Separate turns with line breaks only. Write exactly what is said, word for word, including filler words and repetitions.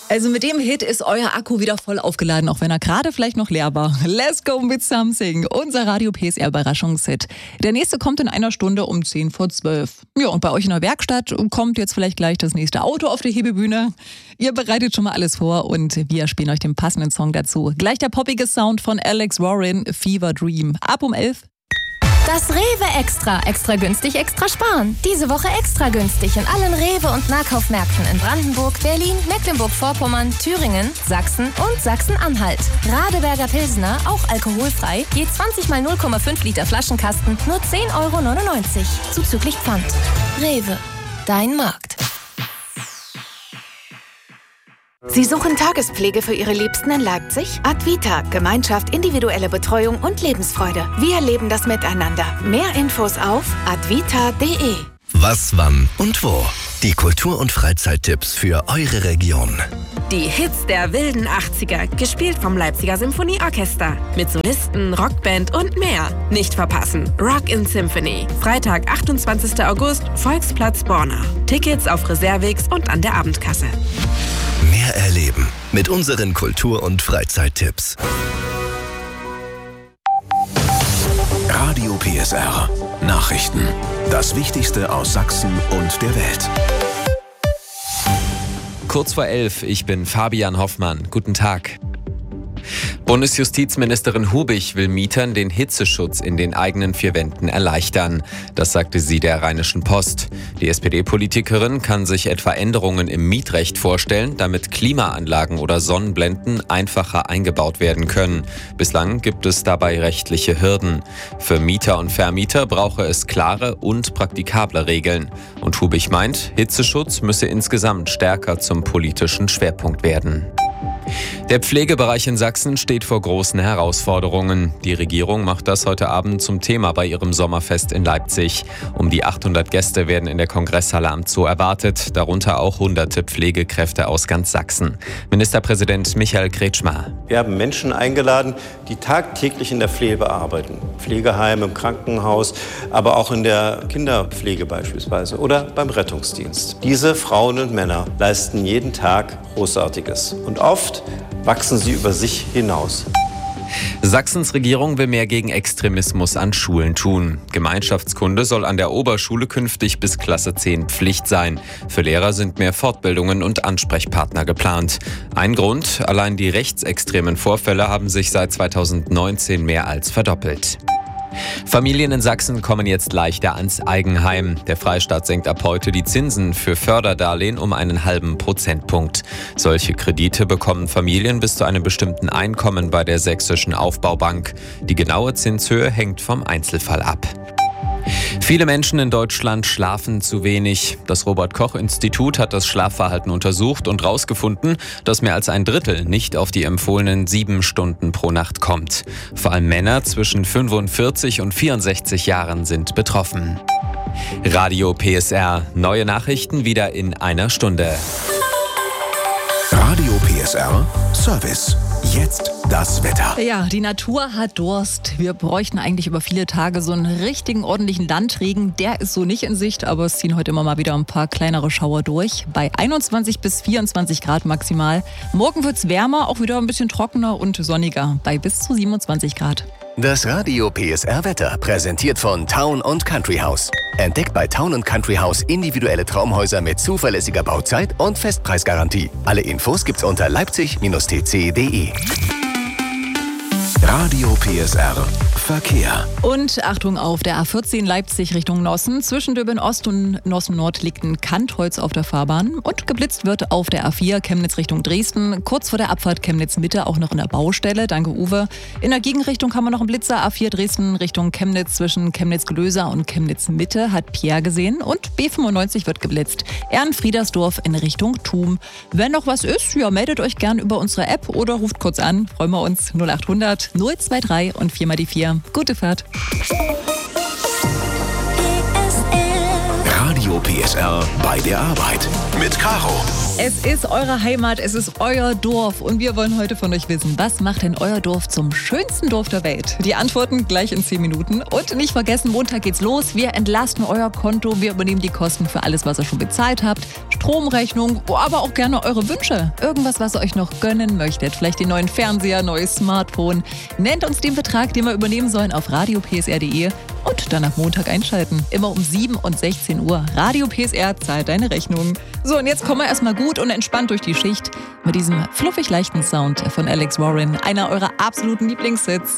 Also mit dem Hit ist euer Akku wieder voll aufgeladen, auch wenn er gerade vielleicht noch leer war. Let's go with something, unser Radio P S R-Überraschungshit. Der nächste kommt in einer Stunde um zehn vor zwölf. Ja, und bei euch in der Werkstatt kommt jetzt vielleicht gleich das nächste Auto auf die Hebebühne. Ihr bereitet schon mal alles vor und wir spielen euch den passenden Song dazu. Gleich der poppige Sound von Alex Warren, Fever Dream. Ab um elf.
Das Rewe Extra. Extra günstig, extra sparen. Diese Woche extra günstig in allen Rewe- und Nahkaufmärkten in Brandenburg, Berlin, Mecklenburg-Vorpommern, Thüringen, Sachsen und Sachsen-Anhalt. Radeberger Pilsner, auch alkoholfrei, je zwanzig mal null Komma fünf Liter Flaschenkasten, nur zehn Euro neunundneunzig. Zuzüglich Pfand. Rewe. Dein Markt.
Sie suchen Tagespflege für Ihre Liebsten in Leipzig? Advita, Gemeinschaft, individuelle Betreuung und Lebensfreude. Wir leben das miteinander. Mehr Infos auf advita punkt de.
Was, wann und wo? Die Kultur- und Freizeittipps für eure Region.
Die Hits der wilden achtziger, gespielt vom Leipziger Symphonieorchester. Mit Solisten, Rockband und mehr. Nicht verpassen. Rock in Symphony. Freitag, achtundzwanzigster August, Volksplatz Borna. Tickets auf Reservix und an der Abendkasse.
Mehr erleben mit unseren Kultur- und Freizeittipps.
Radio P S R. Nachrichten. Das Wichtigste aus Sachsen und der Welt.
Kurz vor elf, ich bin Fabian Hoffmann. Guten Tag. Bundesjustizministerin Hubich will Mietern den Hitzeschutz in den eigenen vier Wänden erleichtern. Das sagte sie der Rheinischen Post. Die S P D-Politikerin kann sich etwa Änderungen im Mietrecht vorstellen, damit Klimaanlagen oder Sonnenblenden einfacher eingebaut werden können. Bislang gibt es dabei rechtliche Hürden. Für Mieter und Vermieter brauche es klare und praktikable Regeln. Und Hubich meint, Hitzeschutz müsse insgesamt stärker zum politischen Schwerpunkt werden. Der Pflegebereich in Sachsen steht vor großen Herausforderungen. Die Regierung macht das heute Abend zum Thema bei ihrem Sommerfest in Leipzig. Um die achthundert Gäste werden in der Kongresshalle am Zoo erwartet, darunter auch hunderte Pflegekräfte aus ganz Sachsen. Ministerpräsident Michael Kretschmer.
Wir haben Menschen eingeladen, die tagtäglich in der Pflege arbeiten. Pflegeheim, im Krankenhaus, aber auch in der Kinderpflege beispielsweise oder beim Rettungsdienst. Diese Frauen und Männer leisten jeden Tag Großartiges. Und oft wachsen sie über sich hinaus.
Sachsens Regierung will mehr gegen Extremismus an Schulen tun. Gemeinschaftskunde soll an der Oberschule künftig bis Klasse zehn Pflicht sein. Für Lehrer sind mehr Fortbildungen und Ansprechpartner geplant. Ein Grund, allein die rechtsextremen Vorfälle haben sich seit zweitausendneunzehn mehr als verdoppelt. Familien in Sachsen kommen jetzt leichter ans Eigenheim. Der Freistaat senkt ab heute die Zinsen für Förderdarlehen um einen halben Prozentpunkt. Solche Kredite bekommen Familien bis zu einem bestimmten Einkommen bei der Sächsischen Aufbaubank. Die genaue Zinshöhe hängt vom Einzelfall ab. Viele Menschen in Deutschland schlafen zu wenig. Das Robert-Koch-Institut hat das Schlafverhalten untersucht und herausgefunden, dass mehr als ein Drittel nicht auf die empfohlenen sieben Stunden pro Nacht kommt. Vor allem Männer zwischen fünfundvierzig und vierundsechzig Jahren sind betroffen. Radio P S R. Neue Nachrichten wieder in einer Stunde.
Radio P S R Service. Jetzt das Wetter.
Ja, die Natur hat Durst. Wir bräuchten eigentlich über viele Tage so einen richtigen, ordentlichen Landregen. Der ist so nicht in Sicht, aber es ziehen heute immer mal wieder ein paar kleinere Schauer durch. Bei einundzwanzig bis vierundzwanzig Grad maximal. Morgen wird es wärmer, auch wieder ein bisschen trockener und sonniger. Bei bis zu siebenundzwanzig Grad.
Das Radio P S R Wetter, präsentiert von Town und Country House. Entdeckt bei Town und Country House individuelle Traumhäuser mit zuverlässiger Bauzeit und Festpreisgarantie. Alle Infos gibt's unter leipzig Bindestrich t c punkt de.
Radio P S R Verkehr.
Und Achtung auf der A vierzehn Leipzig Richtung Nossen. Zwischen Döben Ost und Nossen Nord liegt ein Kantholz auf der Fahrbahn. Und geblitzt wird auf der A vier Chemnitz Richtung Dresden. Kurz vor der Abfahrt Chemnitz Mitte auch noch in der Baustelle. Danke Uwe. In der Gegenrichtung haben wir noch einen Blitzer. A vier Dresden Richtung Chemnitz zwischen Chemnitz-Glöser und Chemnitz Mitte hat Pierre gesehen. Und B fünfundneunzig wird geblitzt. Ehrenfriedersdorf in Richtung Thum. Wenn noch was ist, ja, meldet euch gern über unsere App oder ruft kurz an. Freuen wir uns. null achthundert null zwei drei und vier mal die vier. Gute Fahrt.
Radio P S R bei der Arbeit mit Caro.
Es ist eure Heimat, es ist euer Dorf und wir wollen heute von euch wissen, was macht denn euer Dorf zum schönsten Dorf der Welt? Die Antworten gleich in zehn Minuten. Und nicht vergessen, Montag geht's los. Wir entlasten euer Konto, wir übernehmen die Kosten für alles, was ihr schon bezahlt habt. Stromrechnung, aber auch gerne eure Wünsche. Irgendwas, was ihr euch noch gönnen möchtet. Vielleicht den neuen Fernseher, neues Smartphone. Nennt uns den Betrag, den wir übernehmen sollen, auf radio p s r punkt d e und dann ab Montag einschalten. Immer um sieben und sechzehn Uhr. Radio P S R zahlt deine Rechnung. So, und jetzt kommen wir erstmal gut und entspannt durch die Schicht mit diesem fluffig leichten Sound von Alex Warren, einer eurer absoluten Lieblingshits.